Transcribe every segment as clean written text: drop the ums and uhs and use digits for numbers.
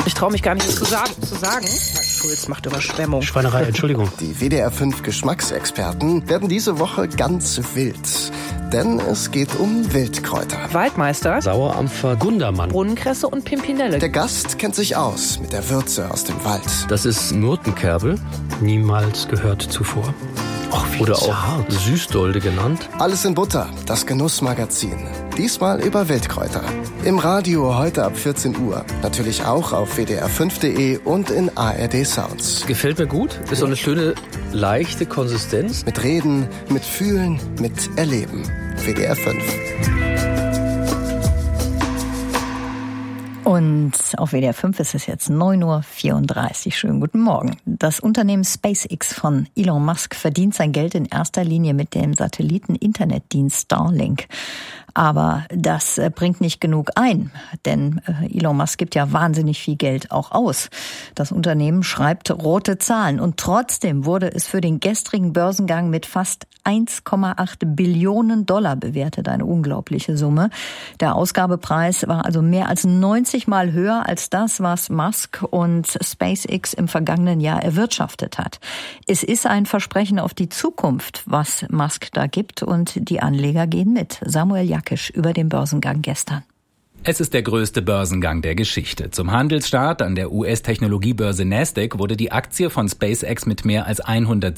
Ich traue mich gar nicht zu sagen. Herr Schulz macht Überschwemmung. Schweinerei, Entschuldigung. Die WDR 5 Geschmacksexperten werden diese Woche ganz wild. Denn es geht um Wildkräuter. Waldmeister, Sauerampfer, Gundermann. Brunnenkresse und Pimpinelle. Der Gast kennt sich aus mit der Würze aus dem Wald. Das ist Myrtenkerbel. Niemals gehört zuvor. Oder auch Süßdolde genannt. Alles in Butter, das Genussmagazin. Diesmal über Wildkräuter. Im Radio heute ab 14 Uhr. Natürlich auch auf wdr5.de und in ARD Sounds. Gefällt mir gut. Ist so eine schöne, leichte Konsistenz. Mit Reden, mit Fühlen, mit Erleben. WDR 5. Und auf WDR 5 ist es jetzt 9:34 Uhr. Schönen guten Morgen. Das Unternehmen SpaceX von Elon Musk verdient sein Geld in erster Linie mit dem Satelliten-Internetdienst Starlink. Aber das bringt nicht genug ein, denn Elon Musk gibt ja wahnsinnig viel Geld auch aus. Das Unternehmen schreibt rote Zahlen und trotzdem wurde es für den gestrigen Börsengang mit fast 1,8 Billionen Dollar bewertet. Eine unglaubliche Summe. Der Ausgabepreis war also mehr als 90 Mal höher als das, was Musk und SpaceX im vergangenen Jahr erwirtschaftet hat. Es ist ein Versprechen auf die Zukunft, was Musk da gibt, und die Anleger gehen mit. Samuel Jakisch über den Börsengang gestern. Es ist der größte Börsengang der Geschichte. Zum Handelsstart an der US-Technologiebörse Nasdaq wurde die Aktie von SpaceX mit mehr als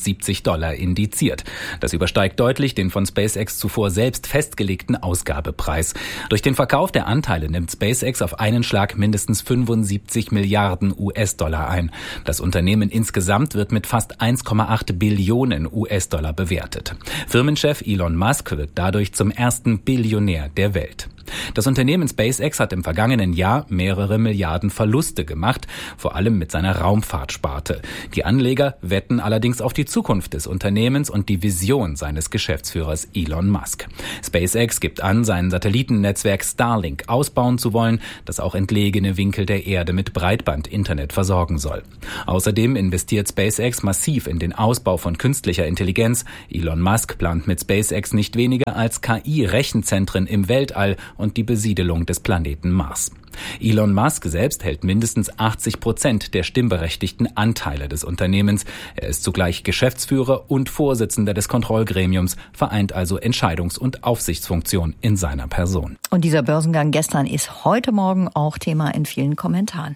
$170 indiziert. Das übersteigt deutlich den von SpaceX zuvor selbst festgelegten Ausgabepreis. Durch den Verkauf der Anteile nimmt SpaceX auf einen Schlag mindestens 75 Milliarden US-Dollar ein. Das Unternehmen insgesamt wird mit fast 1,8 Billionen US-Dollar bewertet. Firmenchef Elon Musk wird dadurch zum ersten Billionär der Welt. Das Unternehmen SpaceX hat im vergangenen Jahr mehrere Milliarden Verluste gemacht, vor allem mit seiner Raumfahrtsparte. Die Anleger wetten allerdings auf die Zukunft des Unternehmens und die Vision seines Geschäftsführers Elon Musk. SpaceX gibt an, sein Satellitennetzwerk Starlink ausbauen zu wollen, das auch entlegene Winkel der Erde mit Breitband-Internet versorgen soll. Außerdem investiert SpaceX massiv in den Ausbau von künstlicher Intelligenz. Elon Musk plant mit SpaceX nicht weniger als KI-Rechenzentren im Weltall und die Besiedelung des Planeten Mars. Elon Musk selbst hält mindestens 80% der stimmberechtigten Anteile des Unternehmens. Er ist zugleich Geschäftsführer und Vorsitzender des Kontrollgremiums, vereint also Entscheidungs- und Aufsichtsfunktion in seiner Person. Und dieser Börsengang gestern ist heute Morgen auch Thema in vielen Kommentaren.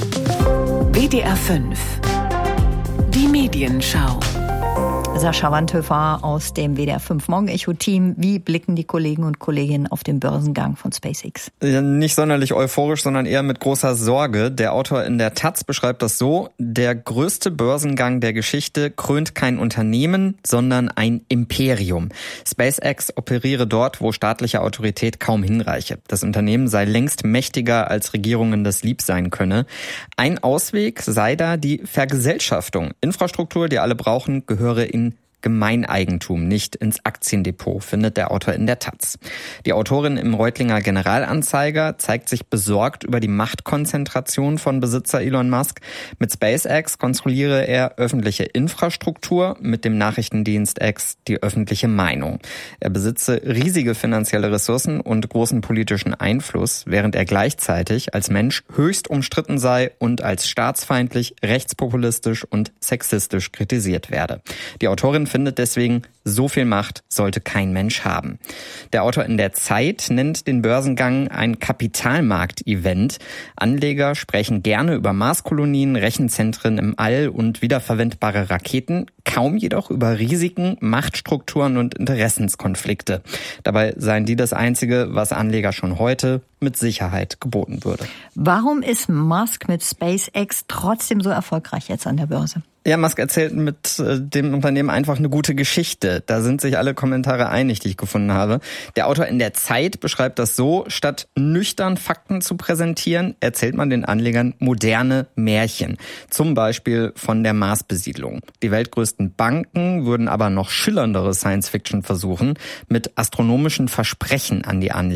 WDR 5. Die Medienschau. Sascha Wandhöfer aus dem WDR 5 Morgen-Echo-Team. Wie blicken die Kollegen und Kolleginnen auf den Börsengang von SpaceX? Ja, nicht sonderlich euphorisch, sondern eher mit großer Sorge. Der Autor in der Taz beschreibt das so: Der größte Börsengang der Geschichte krönt kein Unternehmen, sondern ein Imperium. SpaceX operiere dort, wo staatliche Autorität kaum hinreiche. Das Unternehmen sei längst mächtiger, als Regierungen das lieb sein könne. Ein Ausweg sei da die Vergesellschaftung. Infrastruktur, die alle brauchen, gehöre in Gemeineigentum, nicht ins Aktiendepot, findet der Autor in der Taz. Die Autorin im Reutlinger Generalanzeiger zeigt sich besorgt über die Machtkonzentration von Besitzer Elon Musk. Mit SpaceX kontrolliere er öffentliche Infrastruktur, mit dem Nachrichtendienst X die öffentliche Meinung. Er besitze riesige finanzielle Ressourcen und großen politischen Einfluss, während er gleichzeitig als Mensch höchst umstritten sei und als staatsfeindlich, rechtspopulistisch und sexistisch kritisiert werde. Die Autorin findet deswegen, so viel Macht sollte kein Mensch haben. Der Autor in der Zeit nennt den Börsengang ein Kapitalmarkt-Event. Anleger sprechen gerne über Marskolonien, Rechenzentren im All und wiederverwendbare Raketen, kaum jedoch über Risiken, Machtstrukturen und Interessenskonflikte. Dabei seien die das Einzige, was Anleger schon heute mit Sicherheit geboten würde. Warum ist Musk mit SpaceX trotzdem so erfolgreich jetzt an der Börse? Ja, Musk erzählt mit dem Unternehmen einfach eine gute Geschichte. Da sind sich alle Kommentare einig, die ich gefunden habe. Der Autor in der Zeit beschreibt das so: Statt nüchtern Fakten zu präsentieren, erzählt man den Anlegern moderne Märchen. Zum Beispiel von der Marsbesiedlung. Die weltgrößten Banken würden aber noch schillerndere Science-Fiction versuchen, mit astronomischen Versprechen an die Anleger.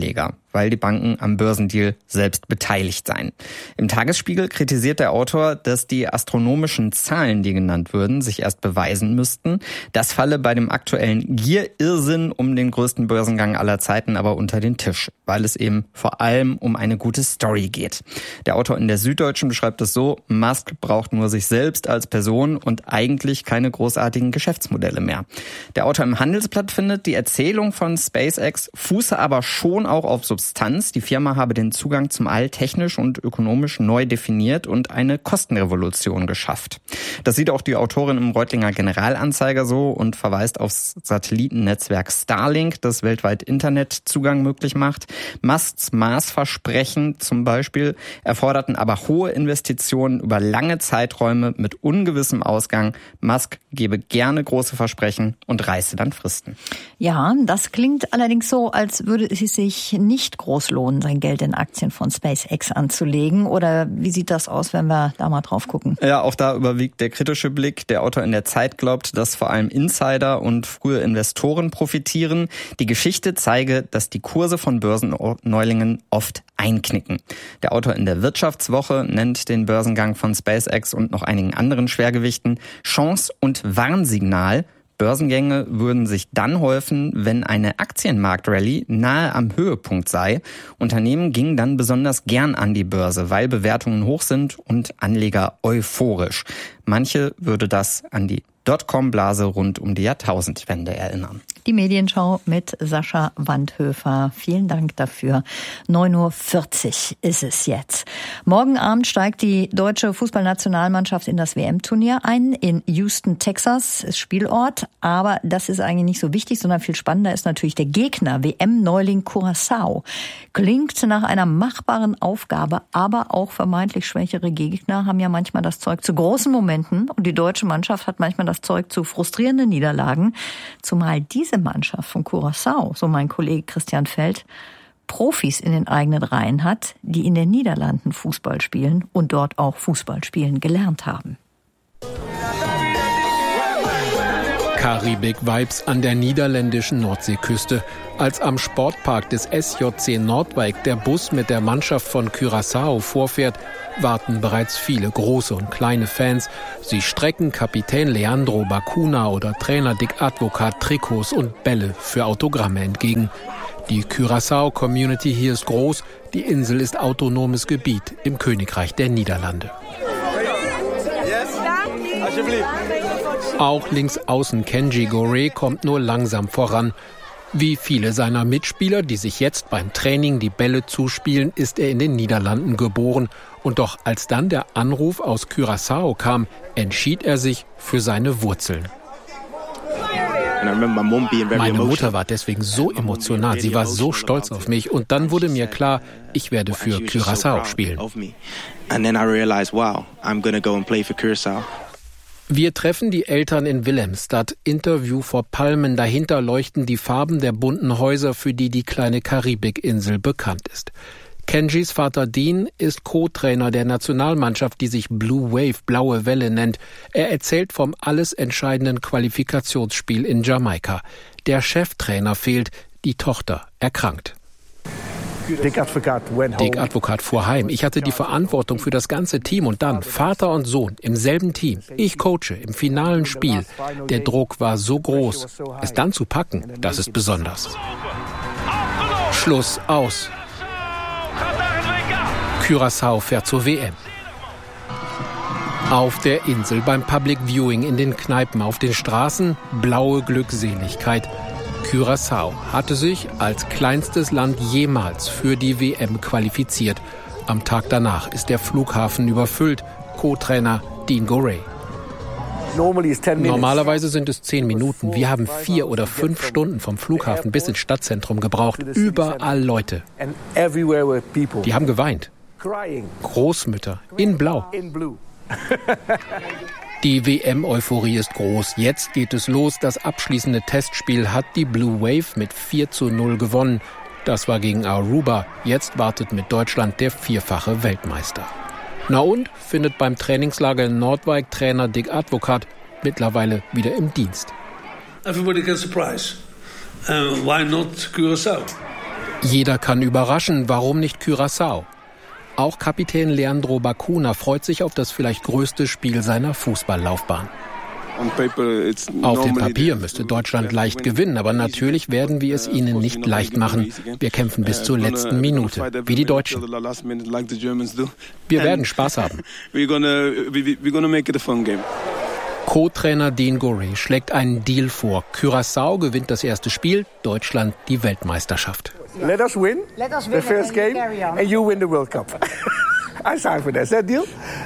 weil die Banken am Börsendeal selbst beteiligt seien. Im Tagesspiegel kritisiert der Autor, dass die astronomischen Zahlen, die genannt würden, sich erst beweisen müssten. Das falle bei dem aktuellen Gier-Irrsinn um den größten Börsengang aller Zeiten aber unter den Tisch, weil es eben vor allem um eine gute Story geht. Der Autor in der Süddeutschen beschreibt es so: Musk braucht nur sich selbst als Person und eigentlich keine großartigen Geschäftsmodelle mehr. Der Autor im Handelsblatt findet, die Erzählung von SpaceX fuße aber schon auch auf Substanz. Die Firma habe den Zugang zum All technisch und ökonomisch neu definiert und eine Kostenrevolution geschafft. Das sieht auch die Autorin im Reutlinger Generalanzeiger so und verweist aufs Satellitennetzwerk Starlink, das weltweit Internetzugang möglich macht. Musks Marsversprechen zum Beispiel erforderten aber hohe Investitionen über lange Zeiträume mit ungewissem Ausgang. Musk gebe gerne große Versprechen und reiße dann Fristen. Ja, das klingt allerdings so, als würde es sich nicht groß lohnen, sein Geld in Aktien von SpaceX anzulegen. Oder wie sieht das aus, wenn wir da mal drauf gucken? Ja, auch da überwiegt der kritische Blick. Der Autor in der Zeit glaubt, dass vor allem Insider und frühe Investoren profitieren. Die Geschichte zeige, dass die Kurse von Börsenneulingen oft einknicken. Der Autor in der Wirtschaftswoche nennt den Börsengang von SpaceX und noch einigen anderen Schwergewichten Chance und Warnsignal. Börsengänge würden sich dann häufen, wenn eine Aktienmarktrallye nahe am Höhepunkt sei. Unternehmen gingen dann besonders gern an die Börse, weil Bewertungen hoch sind und Anleger euphorisch. Manche würde das an die Dotcom-Blase rund um die Jahrtausendwende erinnern. Die Medienschau mit Sascha Wandhöfer. Vielen Dank dafür. 9:40 Uhr ist es jetzt. Morgen Abend steigt die deutsche Fußballnationalmannschaft in das WM-Turnier ein. In Houston, Texas ist Spielort. Aber das ist eigentlich nicht so wichtig, sondern viel spannender ist natürlich der Gegner. WM-Neuling Curaçao. Klingt nach einer machbaren Aufgabe, aber auch vermeintlich schwächere Gegner haben ja manchmal das Zeug zu großen Momenten. Und die deutsche Mannschaft hat manchmal das Zeug zu frustrierenden Niederlagen. Zumal diese Mannschaft von Curaçao, so mein Kollege Christian Feld, Profis in den eigenen Reihen hat, die in den Niederlanden Fußball spielen und dort auch Fußball spielen gelernt haben. Karibik-Vibes an der niederländischen Nordseeküste. Als am Sportpark des SJC Noordwijk der Bus mit der Mannschaft von Curaçao vorfährt, warten bereits viele große und kleine Fans. Sie strecken Kapitän Leandro Bacuna oder Trainer Dick Advocaat Trikots und Bälle für Autogramme entgegen. Die Curaçao-Community hier ist groß. Die Insel ist autonomes Gebiet im Königreich der Niederlande. Auch Linksaußen Kenji Goré kommt nur langsam voran. Wie viele seiner Mitspieler, die sich jetzt beim Training die Bälle zuspielen, ist er in den Niederlanden geboren. Und doch als dann der Anruf aus Curaçao kam, entschied er sich für seine Wurzeln. Meine Mutter war deswegen so emotional, sie war so stolz auf mich. Und dann wurde mir klar, ich werde für Curaçao spielen. Wir treffen die Eltern in Willemstad, Interview vor Palmen, dahinter leuchten die Farben der bunten Häuser, für die die kleine Karibikinsel bekannt ist. Kenjis Vater Dean ist Co-Trainer der Nationalmannschaft, die sich Blue Wave, blaue Welle nennt. Er erzählt vom alles entscheidenden Qualifikationsspiel in Jamaika. Der Cheftrainer fehlt, die Tochter erkrankt. Dick Advocaat fuhr heim. Ich hatte die Verantwortung für das ganze Team und dann Vater und Sohn im selben Team. Ich coache im finalen Spiel. Der Druck war so groß. Es dann zu packen, das ist besonders. Schluss, aus. Curaçao fährt zur WM. Auf der Insel beim Public Viewing, in den Kneipen, auf den Straßen, blaue Glückseligkeit. Curaçao hatte sich als kleinstes Land jemals für die WM qualifiziert. Am Tag danach ist der Flughafen überfüllt. Co-Trainer Dean Goré. Normalerweise sind es 10 Minuten. Wir haben 4 oder 5 Stunden vom Flughafen bis ins Stadtzentrum gebraucht. Überall Leute. Die haben geweint. Großmütter in Blau. Die WM-Euphorie ist groß. Jetzt geht es los. Das abschließende Testspiel hat die Blue Wave mit 4:0 gewonnen. Das war gegen Aruba. Jetzt wartet mit Deutschland der 4-fache Weltmeister. Na und, findet beim Trainingslager in Noordwijk Trainer Dick Advocaat mittlerweile wieder im Dienst. Everybody gets a prize. Why not Curaçao? Jeder kann überraschen, warum nicht Curaçao? Auch Kapitän Leandro Bacuna freut sich auf das vielleicht größte Spiel seiner Fußballlaufbahn. Auf dem Papier müsste Deutschland leicht gewinnen, aber natürlich werden wir es ihnen nicht leicht machen. Wir kämpfen bis zur letzten Minute, wie die Deutschen. Wir werden Spaß haben. Co-Trainer Dean Gorey schlägt einen Deal vor. Curaçao gewinnt das erste Spiel, Deutschland die Weltmeisterschaft. Let us win the first game and you win the World Cup. I sign for that. Is that deal?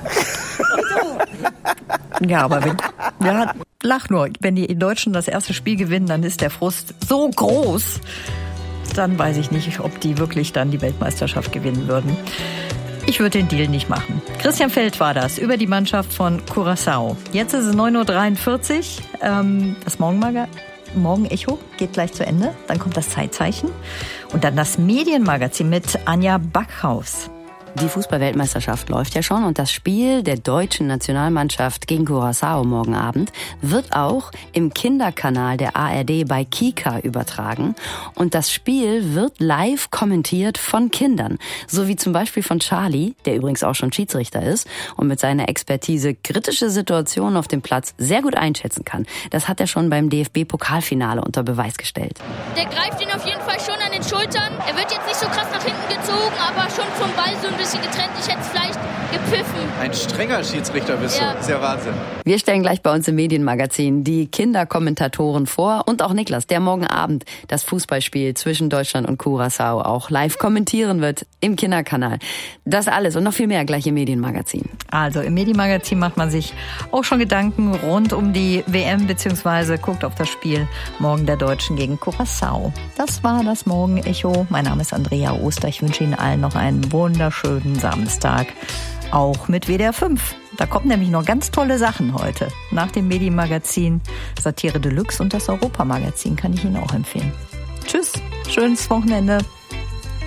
Ja, aber lach nur. Wenn die Deutschen das erste Spiel gewinnen, dann ist der Frust so groß. Dann weiß ich nicht, ob die wirklich dann die Weltmeisterschaft gewinnen würden. Ich würde den Deal nicht machen. Christian Feld war das über die Mannschaft von Curaçao. Jetzt ist es 9.43 Uhr. Das Morgenecho geht gleich zu Ende. Dann kommt das Zeitzeichen. Und dann das Medienmagazin mit Anja Backhaus. Die Fußball-Weltmeisterschaft läuft ja schon und das Spiel der deutschen Nationalmannschaft gegen Curaçao morgen Abend wird auch im Kinderkanal der ARD bei Kika übertragen. Und das Spiel wird live kommentiert von Kindern, so wie zum Beispiel von Charlie, der übrigens auch schon Schiedsrichter ist und mit seiner Expertise kritische Situationen auf dem Platz sehr gut einschätzen kann. Das hat er schon beim DFB-Pokalfinale unter Beweis gestellt. Der greift ihn auf jeden Fall schon an den Schultern. Er wird jetzt nicht so krass nach hinten gezogen, aber schon vom Ball so ein bisschen getrennt. Ich hätte es vielleicht gepfiffen. Ein strenger Schiedsrichter bist du. Ist ja Wahnsinn. Wir stellen gleich bei uns im Medienmagazin die Kinderkommentatoren vor und auch Niklas, der morgen Abend das Fußballspiel zwischen Deutschland und Curaçao auch live kommentieren wird im Kinderkanal. Das alles und noch viel mehr gleich im Medienmagazin. Also im Medienmagazin macht man sich auch schon Gedanken rund um die WM bzw. guckt auf das Spiel morgen der Deutschen gegen Curaçao. Das war das Morgenecho. Mein Name ist Andrea Oster. Ich wünsche Ihnen allen noch einen wunderschönen Samstag, auch mit WDR 5. Da kommen nämlich noch ganz tolle Sachen heute. Nach dem Medienmagazin Satire Deluxe und das Europamagazin kann ich Ihnen auch empfehlen. Tschüss, schönes Wochenende.